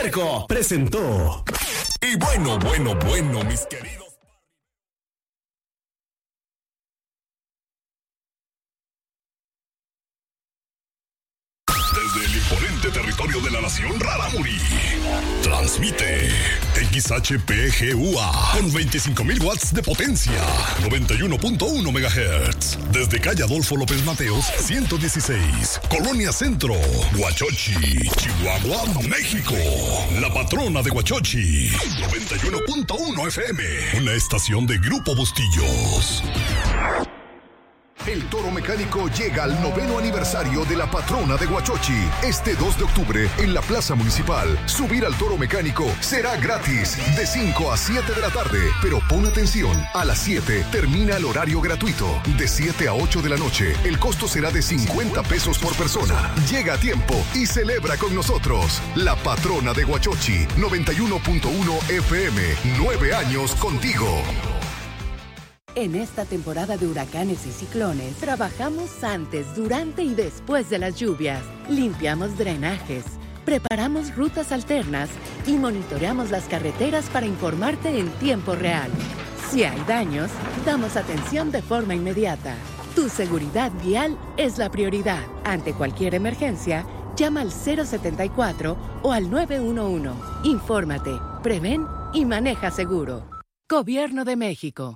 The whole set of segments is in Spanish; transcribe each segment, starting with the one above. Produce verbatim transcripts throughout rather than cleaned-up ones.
Puerco presentó. Y bueno, bueno, bueno, mis queridos. Desde el imponente territorio de la nación Rarámuri, transmite X H P G U A con veinticinco mil watts de potencia, noventa y uno punto uno megahertz. Desde calle Adolfo López Mateos, ciento dieciséis, Colonia Centro, Huachochi, Chihuahua, México. La patrona de Huachochi, noventa y uno punto uno F M, una estación de Grupo Bustillos. El Toro Mecánico llega al noveno aniversario de la patrona de Huachochi. Este dos de octubre, en la Plaza Municipal, subir al Toro Mecánico será gratis de cinco a siete de la tarde. Pero pon atención, a las siete termina el horario gratuito. De siete a ocho de la noche, el costo será de cincuenta pesos por persona. Llega a tiempo y celebra con nosotros. La patrona de Huachochi, noventa y uno punto uno F M. Nueve años contigo. En esta temporada de huracanes y ciclones, trabajamos antes, durante y después de las lluvias. Limpiamos drenajes, preparamos rutas alternas y monitoreamos las carreteras para informarte en tiempo real. Si hay daños, damos atención de forma inmediata. Tu seguridad vial es la prioridad. Ante cualquier emergencia, llama al cero setenta y cuatro o al nueve uno uno. Infórmate, prevén y maneja seguro. Gobierno de México.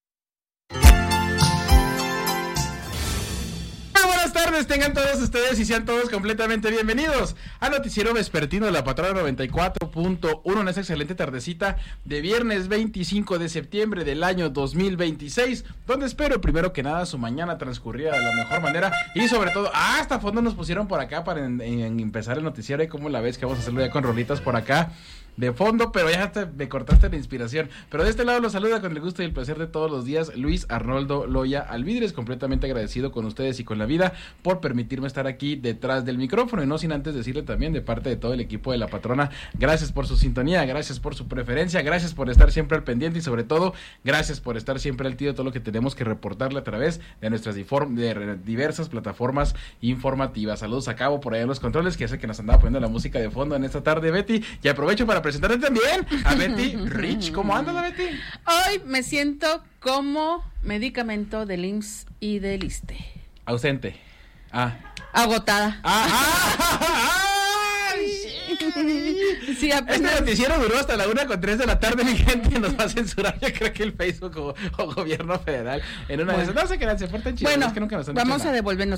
Buenas tardes, tengan todos ustedes y sean todos completamente bienvenidos al noticiero vespertino de la Patrona noventa y cuatro punto uno en esta excelente tardecita de viernes veinticinco de septiembre del año dos mil veintiséis, donde espero primero que nada su mañana transcurriera de la mejor manera y sobre todo, ah, hasta fondo nos pusieron por acá para en, en empezar el noticiero y como la ves que vamos a hacerlo ya con rolitas por acá de fondo, pero ya te, me cortaste la inspiración. Pero de este lado los saluda con el gusto y el placer de todos los días Luis Arnoldo Loya Alvidres, completamente agradecido con ustedes y con la vida por permitirme estar aquí detrás del micrófono, y no sin antes decirle también de parte de todo el equipo de la patrona, gracias por su sintonía, gracias por su preferencia, gracias por estar siempre al pendiente y sobre todo, gracias por estar siempre al tiro de todo lo que tenemos que reportarle a través de nuestras diform- de diversas plataformas informativas. Saludos a Cabo por allá en los controles, que es el que nos andaba poniendo la música de fondo en esta tarde, Betty, y aprovecho para presentarte también a Betty Rich. ¿Cómo andas, Betty? Hoy me siento como medicamento del I M S S y del ISSSTE. Ausente. Ah. Agotada. Ah, ah, ah, ah. Sí, este noticiero duró hasta la una con tres de la tarde, mi gente. Nos va a censurar, yo creo que el Facebook o, o gobierno federal en una bueno. de esas. No sé qué, se portan chidos. Bueno, es que nunca nos han vamos dicho a nada. devolvernos.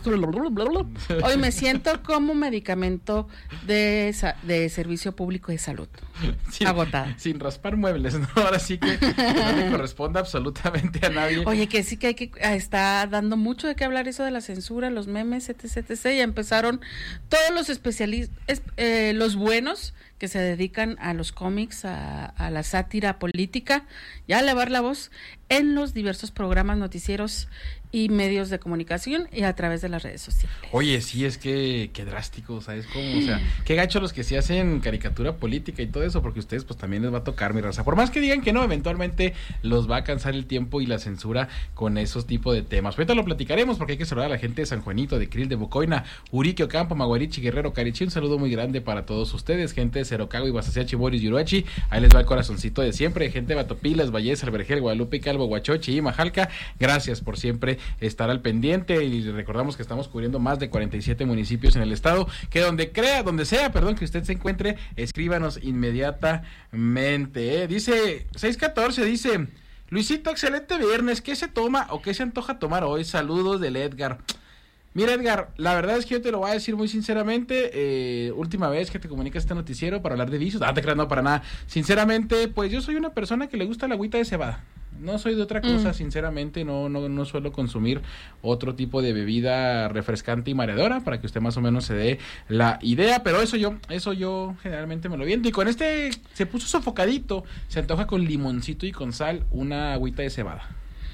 Hoy me siento como medicamento de, de servicio público de salud. Sin, agotada. Sin raspar muebles, ¿no? Ahora sí que no le corresponde absolutamente a nadie. Oye, que sí que hay que está dando mucho de qué hablar eso de la censura, los memes, etc, etcétera. Ya empezaron todos los especialistas, eh, los buenos que se dedican a los cómics, a, a la sátira política, ya a elevar la voz en los diversos programas noticieros y medios de comunicación y a través de las redes sociales. Oye, sí, es que qué drástico, ¿sabes cómo? O sea, qué gacho los que sí hacen caricatura política y todo eso, porque a ustedes pues también les va a tocar, mi raza. Por más que digan que no, eventualmente los va a cansar el tiempo y la censura con esos tipos de temas. Ahorita lo platicaremos porque hay que saludar a la gente de San Juanito, de Cril, de Bocoina, Urique, Ocampo, Maguarichi, Guerrero, Carichi. Un saludo muy grande para todos ustedes, gente de Cerocago, Iguazaciachi, Boris, Yuruachi. Ahí les va el corazoncito de siempre, gente de Batopilas, Valles, Albergel, Guadalupe, Calvo, Huachochi y Majalca. Gracias por siempre estar al pendiente y recordamos que estamos cubriendo más de cuarenta y siete municipios en el estado, que donde crea, donde sea, perdón, que usted se encuentre, escríbanos inmediatamente, ¿eh? Dice seis catorce, dice Luisito, excelente viernes, ¿qué se toma o qué se antoja tomar hoy? Saludos del Edgar. Mira, Edgar, la verdad es que yo te lo voy a decir muy sinceramente, eh, última vez que te comunicas este noticiero para hablar de vicios, ah, te creas, no, para nada, sinceramente, pues yo soy una persona que le gusta la agüita de cebada. No soy de otra cosa, mm. sinceramente, no, no, no suelo consumir otro tipo de bebida refrescante y mareadora, para que usted más o menos se dé la idea, pero eso yo, eso yo generalmente me lo viento, y con este se puso sofocadito, se antoja con limoncito y con sal, una agüita de cebada.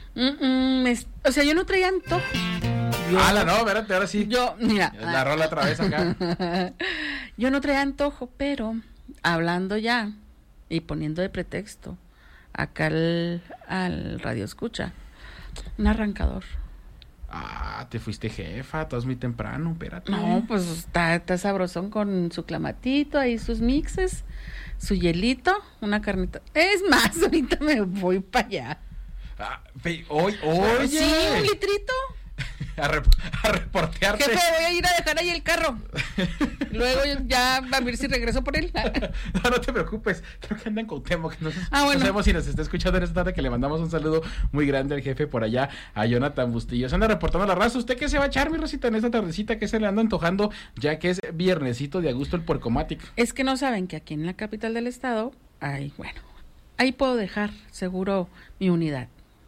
Mm, es, o sea, yo no traía antojo. Yo, ah, la no, espérate, ahora sí. Yo, mira. La rola otra vez acá. Yo no traía antojo, pero hablando ya y poniendo de pretexto acá al, al radio escucha, un arrancador. Ah, te fuiste jefa, estás muy temprano, espérate. No, pues está, está sabrosón con su clamatito, ahí sus mixes, su hielito, una carnita. Es más, ahorita me voy para allá. Ah, pe- oy- oye. Sí, un litrito. A, rep- a reportearte. Jefe, voy a ir a dejar ahí el carro. Luego ya a ver si regreso por él. No, no te preocupes. Creo que andan con Temo. Que no, Ah, bueno. no sabemos si nos está escuchando en esta tarde, que le mandamos un saludo muy grande al jefe por allá, a Jonathan Bustillo. Se anda reportando la raza. ¿Usted qué se va a echar, mi Rosita, en esta tardecita? ¿Qué se le anda antojando? Ya que es viernesito de a gusto el Puercomatic. Es que no saben que aquí en la capital del estado, ay, bueno, ahí puedo dejar seguro mi unidad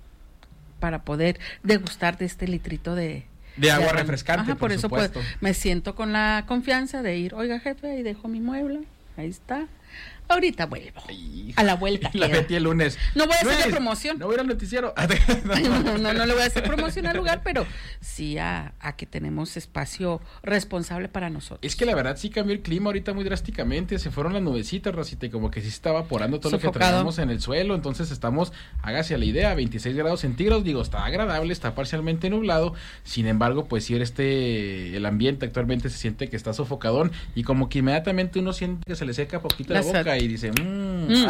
para poder degustar de este litrito de... De agua arran- refrescante, Ajá, por por eso pues, supuesto. me siento con la confianza de ir, oiga jefe, ahí dejo mi mueble, ahí está. Ahorita vuelvo. Hijo. A la vuelta. La queda. metí el lunes. No voy a hacer Luis, promoción. No voy a ir al noticiero. No, no, no le voy a hacer promoción al lugar, pero sí a, a que tenemos espacio responsable para nosotros. Es que la verdad sí cambió el clima ahorita muy drásticamente, se fueron las nubecitas, Racita, y como que sí se está evaporando todo lo que Sofocado. traemos en el suelo, entonces estamos, hágase la idea, veintiséis grados centígrados, digo, está agradable, está parcialmente nublado, sin embargo, pues sí, este, el ambiente actualmente se siente que está sofocadón, y como que inmediatamente uno siente que se le seca poquito la, La boca, sal. y dice, mmm, Mm.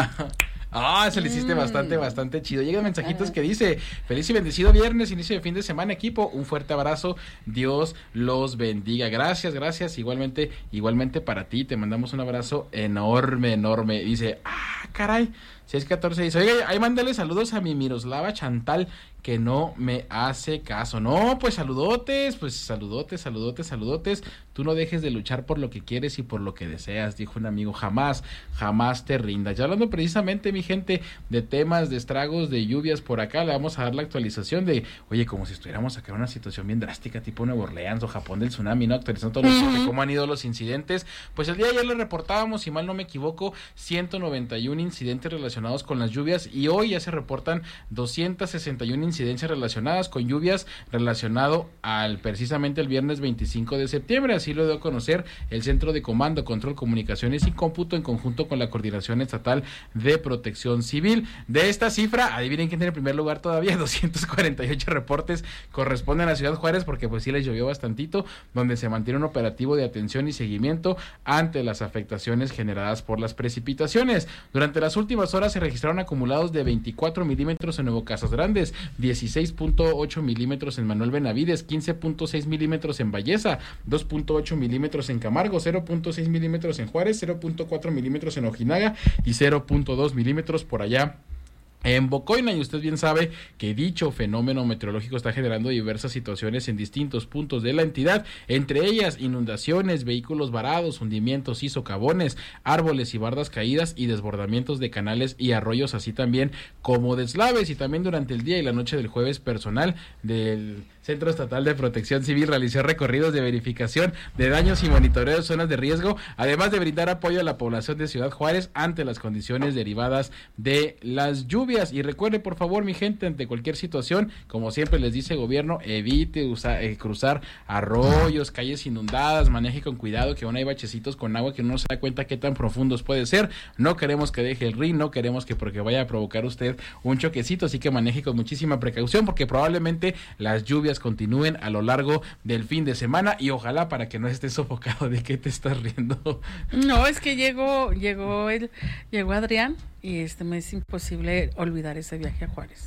ah, se le hiciste Mm. bastante, bastante chido. Llegan mensajitos Ah. que dice, feliz y bendecido viernes, inicio de fin de semana, equipo, un fuerte abrazo, Dios los bendiga. Gracias, gracias, igualmente, igualmente para ti, te mandamos un abrazo enorme, enorme. Dice, ah, caray, seis catorce, dice, oiga, ahí mándale saludos a mi Miroslava Chantal, que no me hace caso. No, pues saludotes, pues saludotes, saludotes, saludotes. Tú no dejes de luchar por lo que quieres y por lo que deseas, dijo un amigo. Jamás, jamás te rindas. Ya hablando precisamente, mi gente, de temas, de estragos, de lluvias por acá, le vamos a dar la actualización de, oye, como si estuviéramos acá en una situación bien drástica, tipo Nueva Orleans o Japón del tsunami, ¿no? Actualizando todos los, de cómo han ido los incidentes. Pues el día de ayer le reportábamos, si mal no me equivoco, ciento noventa y uno incidentes relacionados con las lluvias, y hoy ya se reportan doscientas sesenta y una incidencias relacionadas con lluvias, relacionado al precisamente el viernes veinticinco de septiembre. Así lo dio a conocer el Centro de Comando, Control, Comunicaciones y Cómputo en conjunto con la Coordinación Estatal de Protección Civil. De esta cifra, adivinen quién tiene el primer lugar todavía, doscientos cuarenta y ocho reportes corresponden a Ciudad Juárez, porque pues sí les llovió bastantito, donde se mantiene un operativo de atención y seguimiento ante las afectaciones generadas por las precipitaciones. Durante las últimas horas se registraron acumulados de veinticuatro milímetros en Nuevo Casas Grandes, dieciséis punto ocho milímetros en Manuel Benavides, quince punto seis milímetros en Valleza, dos punto ocho milímetros en Camargo, cero punto seis milímetros en Juárez, cero punto cuatro milímetros en Ojinaga y cero punto dos milímetros por allá en Bocoina. Y usted bien sabe que dicho fenómeno meteorológico está generando diversas situaciones en distintos puntos de la entidad, entre ellas inundaciones, vehículos varados, hundimientos y socavones, árboles y bardas caídas y desbordamientos de canales y arroyos, así también como deslaves. Y también durante el día y la noche del jueves, personal del Centro Estatal de Protección Civil realizó recorridos de verificación de daños y monitoreo de zonas de riesgo, además de brindar apoyo a la población de Ciudad Juárez ante las condiciones derivadas de las lluvias. Y recuerde, por favor, mi gente, ante cualquier situación, como siempre les dice el gobierno, evite usar, eh, cruzar arroyos, calles inundadas, maneje con cuidado, que aún hay bachecitos con agua que uno no se da cuenta qué tan profundos puede ser. No queremos que deje el río, no queremos que porque vaya a provocar usted un choquecito, así que maneje con muchísima precaución, porque probablemente las lluvias continúen a lo largo del fin de semana, y ojalá para que no estés sofocado. ¿De qué te estás riendo? No, es que llegó, llegó el, llegó Adrián, y este me es imposible olvidar ese viaje a Juárez.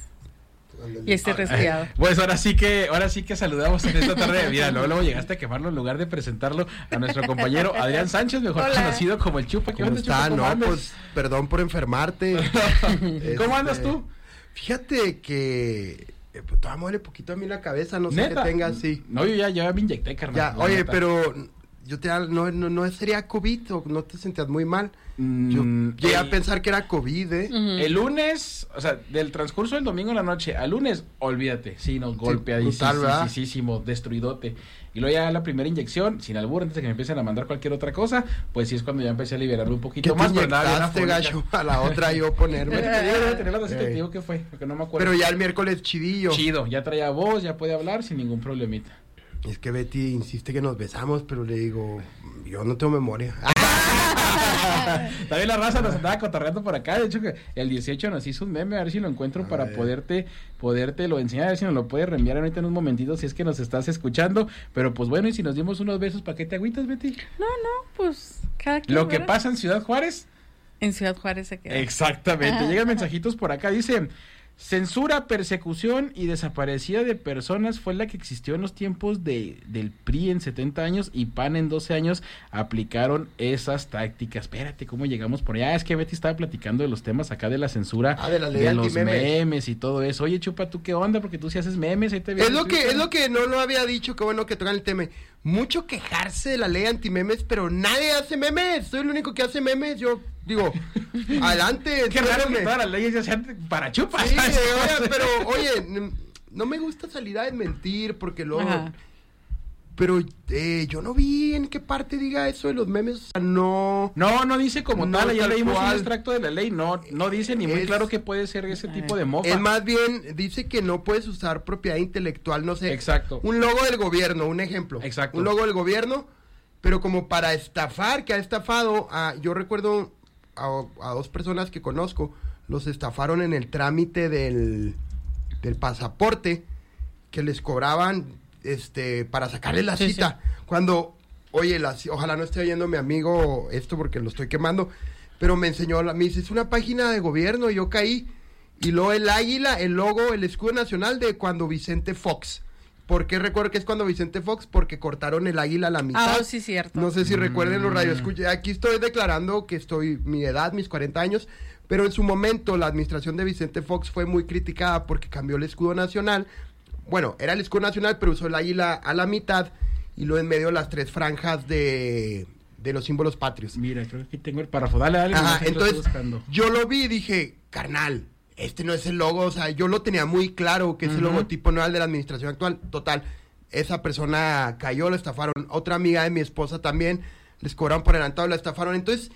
Y este resfriado. Pues ahora sí que, ahora sí que saludamos en esta tarde. Mira, luego, luego llegaste a quemarlo en lugar de presentarlo a nuestro compañero Adrián Sánchez, mejor Hola. conocido como el Chupa. ¿Qué ¿Cómo onda, Chupa? está? ¿Cómo No, andas? pues perdón por enfermarte. ¿Cómo andas Este, tú? Fíjate que eh, pues, todavía muele poquito a mí la cabeza, no sé ¿Neta? qué tenga así. No, yo ya, ya me inyecté, carnal. Ya, la oye, neta. pero yo te no, no, no sería COVID o no te sentías muy mal. Yo Mm, llegué a el- pensar que era COVID, ¿eh? Ujú. El lunes, o sea, del transcurso del domingo en la noche al lunes, olvídate, sí, nos brutal, ¿verdad? golpeadísimo, destruidote. Y luego ya la primera inyección, sin albur, antes de que me empiecen a mandar cualquier otra cosa, pues sí es cuando ya empecé a liberarme un ¿Qué poquito te más. pero andaba bien inyectaste, afónica. gacho? A la otra yo ponerme. Ahorita te digo, debe tener la receta, Ey. te digo qué fue, porque no me acuerdo. Pero ya el miércoles chidillo. Chido, ya traía voz, ya puede hablar sin ningún problemita. Es que Betty insiste que nos besamos, pero le digo, yo no tengo memoria. También la raza nos andaba cotorreando por acá. De hecho, que el dieciocho nos hizo un meme. A ver si lo encuentro a para ver. poderte poderte lo enseñar. A ver si nos lo puedes reenviar ahorita en un momentito, si es que nos estás escuchando. Pero pues bueno, y si nos dimos unos besos, ¿para qué te agüitas, Betty? No, no, pues cada quien. Lo que ¿verdad? pasa en Ciudad Juárez. En Ciudad Juárez se queda. Exactamente. Llegan mensajitos por acá. Dice: censura, persecución y desaparecida de personas fue la que existió en los tiempos de del P R I en setenta años y P A N en doce años. Aplicaron esas tácticas. Espérate, ¿cómo llegamos por allá? Es que Betty estaba platicando de los temas acá de la censura, ah, de, la ley de los antimemes. memes y todo eso. Oye, Chupa, ¿tú qué onda? Porque tú sí haces memes. Ahí te es lo que es lo que no lo había dicho, qué bueno que tocan el tema. Mucho quejarse de la ley antimemes, pero nadie hace memes. Soy el único que hace memes. Yo digo, adelante. Qué raro que todas las leyes ya sean para chupas. Sí, oye, pero oye, no me gusta salir a desmentir porque luego... Ajá. Pero eh, yo no vi en qué parte diga eso de los memes, o sea, no... No, no dice como no tal, ya tal leímos cual. un extracto de la ley, no no dice ni muy Es- claro que puede ser ese tipo de mofa. Es más bien, dice que no puedes usar propiedad intelectual, no sé. Exacto. Un logo del gobierno, un ejemplo. Exacto. Un logo del gobierno, pero como para estafar, que ha estafado, a, yo recuerdo a, a dos personas que conozco, los estafaron en el trámite del, del pasaporte, que les cobraban este para sacarle la Sí, cita. sí. Cuando, oye, la, ojalá no esté oyendo mi amigo esto porque lo estoy quemando, pero me enseñó, la- me dice, es una página de gobierno, y yo caí, y luego el águila, el logo, el escudo nacional de cuando Vicente Fox. ¿Por qué recuerdo que es cuando Vicente Fox? Porque cortaron el águila a la mitad. Ah, sí, cierto. No sé si Mm. recuerden los radioescuchas. Aquí estoy declarando que estoy, mi edad, mis cuarenta años, pero en su momento la administración de Vicente Fox fue muy criticada porque cambió el escudo nacional. Bueno, era el escudo nacional, pero usó el águila a la mitad y luego en medio las tres franjas de, de los símbolos patrios. Mira, creo que aquí tengo el párrafo. Dale, dale. Ajá, mientras lo estoy entonces buscando. yo lo vi y dije, carnal, este no es el logo, o sea, yo lo tenía muy claro que ese Ujú. logotipo no era el de la administración actual. Total, esa persona cayó, la estafaron. Otra amiga de mi esposa también, les cobraron por adelantado, la estafaron. Entonces,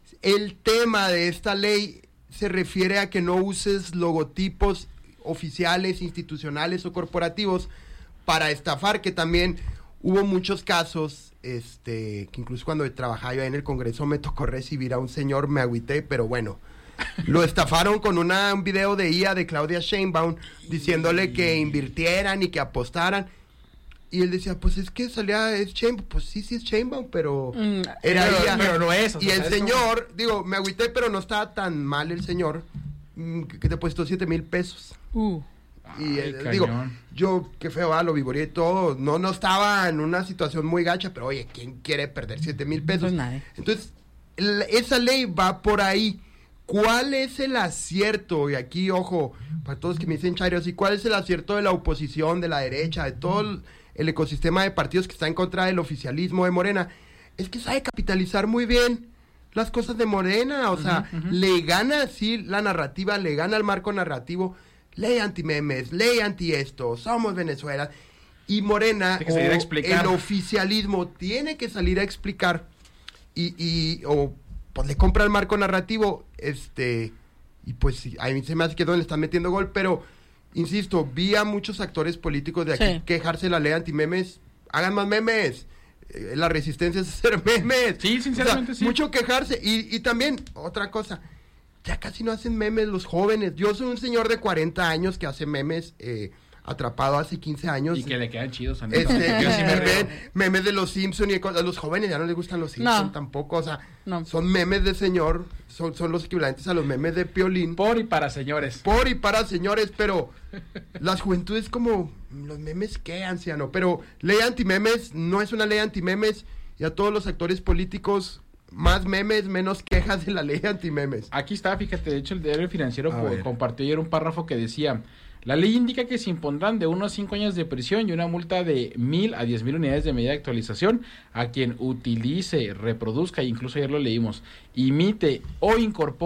el tema de esta ley se refiere a que no uses logotipos oficiales, institucionales o corporativos para estafar, que también hubo muchos casos, este, que incluso cuando trabajaba yo ahí en el Congreso me tocó recibir a un señor, me agüité, pero bueno, lo estafaron con una, un video de I A de Claudia Sheinbaum diciéndole que invirtieran y que apostaran. Y él decía, pues es que salía, es Sheinbaum. Pues sí, sí es Sheinbaum, pero Mm, era pero- I A. pero no es, o Y sea, el ¿sabes cómo? señor, digo, me agüité, pero no estaba tan mal el señor, mm, que te puesto siete mil pesos. Uh, Y Ay, eh, digo, cañón. yo, qué feo, ah, lo vivoré y todo. No, no estaba en una situación muy gacha, pero oye, ¿quién quiere perder siete mil pesos? Pues nadie. Entonces, el- esa ley va por ahí. ¿Cuál es el acierto? Y aquí, ojo, para todos que me dicen chairos, ¿y cuál es el acierto de la oposición, de la derecha, de todo el, el ecosistema de partidos que está en contra del oficialismo de Morena? Es que sabe capitalizar muy bien las cosas de Morena, o sea, Ujú, ujú. le gana así la narrativa, le gana el marco narrativo, ley anti-memes, ley anti-esto, somos Venezuela, y Morena, Tiene que salir a o explicar. el oficialismo tiene que salir a explicar, y, y o pues le compra el marco narrativo, este, y pues sí, a mí se me hace que es donde le están metiendo gol, pero, insisto, vi a muchos actores políticos de aquí Sí. quejarse de la ley anti-memes, hagan más memes, eh, la resistencia es hacer memes. Sí, sinceramente, O sea, sí. mucho quejarse. Y, y también, otra cosa, ya casi no hacen memes los jóvenes. Yo soy un señor de cuarenta años que hace memes, eh, atrapado hace quince años. Y que le quedan chidos a mí. Este, Yo sí me río. memes, memes de los Simpsons y de cosas. A los jóvenes ya no les gustan los Simpsons No. tampoco. O sea, No. son memes de señor, son, son los equivalentes a los memes de Piolín. Por y para señores. Por y para señores, pero las juventudes como, los memes qué, anciano. Pero ley antimemes no es una ley antimemes, y a todos los actores políticos, más memes, menos quejas de la ley antimemes. Aquí está, fíjate, de hecho el diario Financiero A co- ver. compartió ayer un párrafo que decía: la ley indica que se impondrán de uno a cinco años de prisión y una multa de mil a diez mil unidades de medida de actualización a quien utilice, reproduzca, incluso ayer lo leímos, imite o incorpore